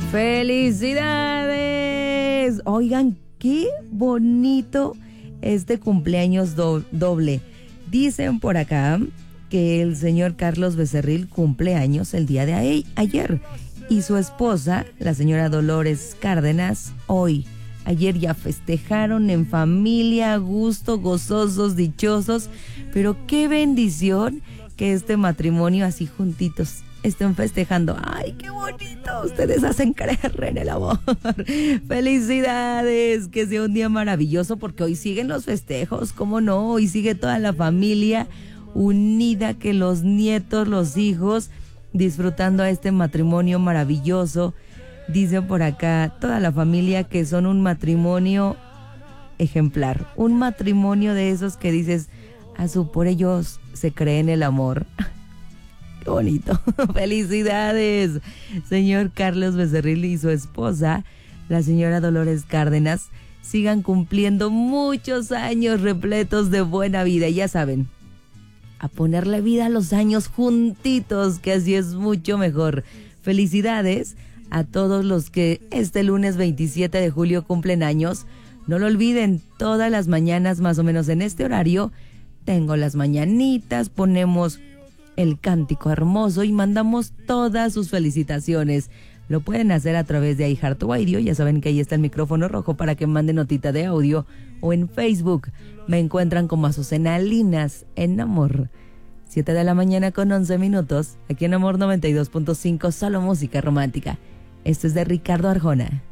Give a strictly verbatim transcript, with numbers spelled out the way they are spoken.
¡Felicidades! Oigan, qué bonito este cumpleaños do- doble. Dicen por acá que el señor Carlos Becerril cumple años el día de a- ayer y su esposa, la señora Dolores Cárdenas, hoy. Ayer ya festejaron en familia, a gusto, gozosos, dichosos, pero qué bendición que este matrimonio así juntitos estén festejando. ¡Ay, qué bonito! Ustedes hacen creer en el amor. ¡Felicidades! Que sea un día maravilloso porque hoy siguen los festejos, ¿cómo no? Hoy sigue toda la familia unida, que los nietos, los hijos, disfrutando a este matrimonio maravilloso. Dicen por acá toda la familia que son un matrimonio ejemplar, un matrimonio de esos que dices, a su por ellos se cree en el amor. Qué bonito. Felicidades, señor Carlos Becerril y su esposa, la señora Dolores Cárdenas, sigan cumpliendo muchos años repletos de buena vida. Y ya saben, a ponerle vida a los años juntitos, que así es mucho mejor. Felicidades a todos los que este lunes veintisiete de julio cumplen años. No lo olviden, todas las mañanas más o menos en este horario tengo las mañanitas, ponemos el cántico hermoso y mandamos todas sus felicitaciones. Lo pueden hacer a través de iHeartRadio, ya saben que ahí está el micrófono rojo para que manden notita de audio, o en Facebook me encuentran como Azucena Linas en Amor. siete de la mañana con once minutos, aquí en Amor noventa y dos punto cinco, solo música romántica. Esto es de Ricardo Arjona.